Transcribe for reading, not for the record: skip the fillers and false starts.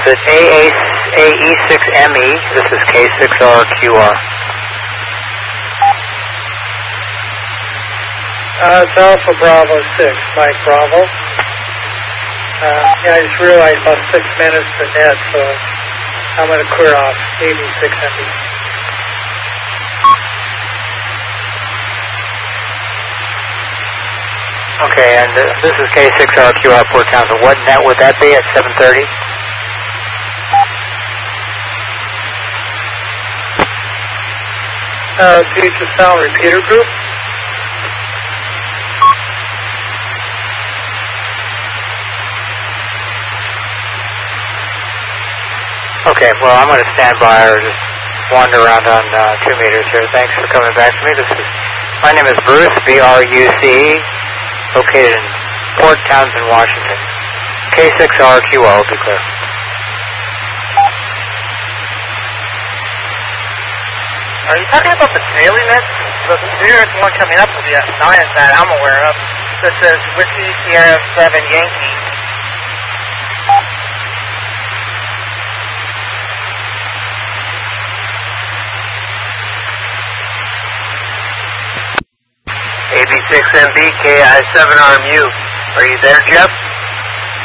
it AE6ME. This is K6RQR. It's Alpha Bravo 6, Mike Bravo. I just realized about 6 minutes to net, so I'm going to clear off 86ME. Okay, and this is K6RQR Port Townsend. What net would that be at 7:30? Future Sound Repeater Group. Okay, well, I'm going to stand by or just wander around on 2 meters here. Thanks for coming back to me. My name is Bruce, B-R-U-C-E, located in Port Townsend, Washington. K6RQR will be clear. Are you talking about the daily net? There is one coming up with the science that I'm aware of that says Whiskey Sierra 7 Yankee. AB6MB, KI7RMU. Are you there, Jeff?